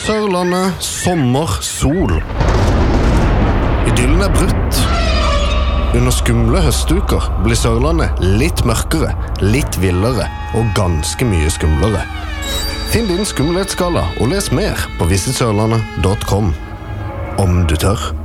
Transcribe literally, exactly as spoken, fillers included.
Sørlandet, sommer, sol. Idyllen er brutt. Under skumle høstuker blir Sørlandet litt mørkere, litt villere og ganske mye skumlere. Finn din skummelhetsskala og les mer på visit sørlandet punktum com. Om du tør.